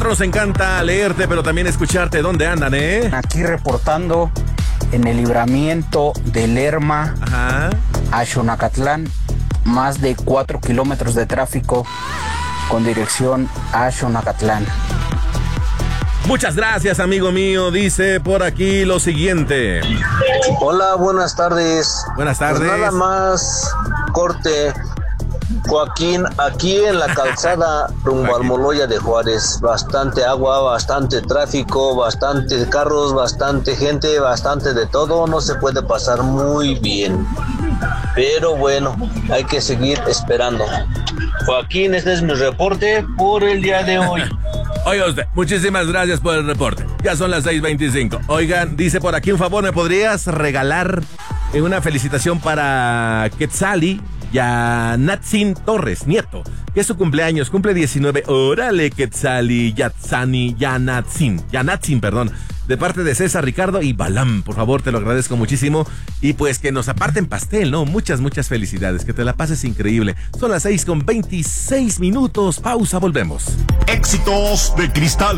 Nos encanta leerte, pero también escucharte. ¿Dónde andan, Aquí reportando en el libramiento de Lerma a Xonacatlán. Más de 4 kilómetros de tráfico con dirección a Xonacatlán. Muchas gracias, amigo mío. Dice por aquí lo siguiente. Hola, buenas tardes. Buenas tardes. Pues nada más, corte. Joaquín, aquí en la calzada rumbo al Moloya de Juárez, bastante agua, bastante tráfico, bastante carros, bastante gente, bastante de todo, no se puede pasar muy bien. Pero bueno, hay que seguir esperando. Joaquín, este es mi reporte por el día de hoy. Oiga usted, muchísimas gracias por el reporte. Ya son las 6:25. Oigan, dice por aquí, un favor, ¿me podrías regalar una felicitación para Quetzali Yanatzin Torres, nieto, que es su cumpleaños, cumple 19. Órale, Quetzali Yanatzin, de parte de César, Ricardo y Balam. Por favor, te lo agradezco muchísimo. Y pues que nos aparten pastel, ¿no? Muchas felicidades, que te la pases increíble. Son las 6:26. Pausa, volvemos. Éxitos de Cristal.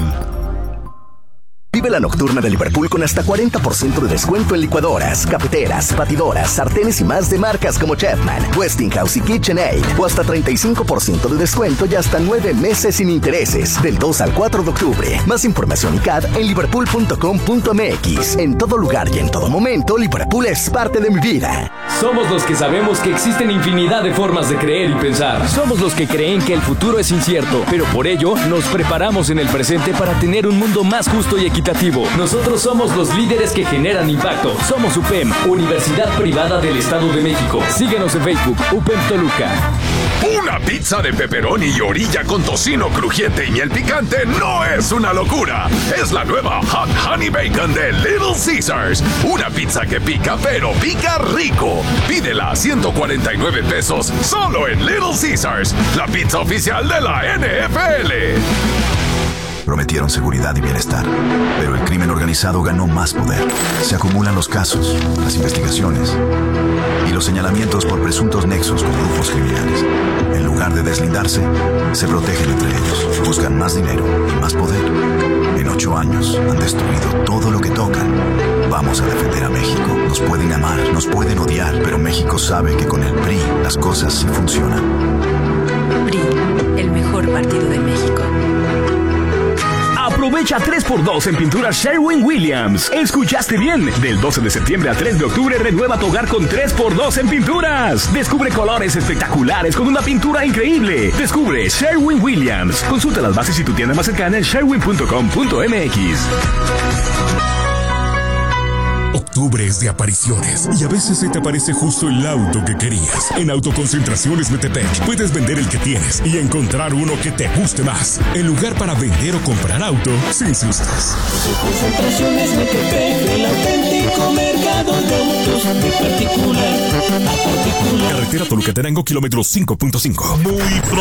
Vive la nocturna de Liverpool con hasta 40% de descuento en licuadoras, cafeteras, batidoras, sartenes y más de marcas como Chapman, Westinghouse y KitchenAid. O hasta 35% de descuento y hasta 9 meses sin intereses. Del 2 al 4 de octubre. Más información y CAD en liverpool.com.mx. En todo lugar y en todo momento, Liverpool es parte de mi vida. Somos los que sabemos que existen infinidad de formas de creer y pensar. Somos los que creen que el futuro es incierto, pero por ello nos preparamos en el presente para tener un mundo más justo y equitativo. Nosotros somos los líderes que generan impacto. Somos UPEM, Universidad Privada del Estado de México. Síguenos en Facebook, UPEM Toluca. Una pizza de pepperoni y orilla con tocino crujiente y miel picante no es una locura. Es la nueva Hot Honey Bacon de Little Caesars. Una pizza que pica, pero pica rico. Pídela a 149 pesos solo en Little Caesars, la pizza oficial de la NFL. Prometieron seguridad y bienestar, pero el crimen organizado ganó más poder. Se acumulan los casos, las investigaciones y los señalamientos por presuntos nexos con grupos criminales. En lugar de deslindarse, se protegen entre ellos, buscan más dinero y más poder. En 8 años han destruido todo lo que tocan. Vamos a defender a México. Nos pueden amar, nos pueden odiar, pero México sabe que con el PRI las cosas sí funcionan. PRI, el mejor partido de México. Aprovecha 3x2 en pintura Sherwin-Williams. ¿Escuchaste bien? Del 12 de septiembre al 3 de octubre renueva tu hogar con 3x2 en pinturas. Descubre colores espectaculares con una pintura increíble. Descubre Sherwin-Williams. Consulta las bases y tu tienda más cercana en sherwin.com.mx. Octubre es de apariciones y a veces se te aparece justo el auto que querías. En Autoconcentraciones Metepec puedes vender el que tienes y encontrar uno que te guste más. El lugar para vender o comprar auto sin sustos. Autoconcentraciones Metepec, el auténtico mercado de autos de particular a particular. Carretera Toluca-Tenango, kilómetro 5.5. Muy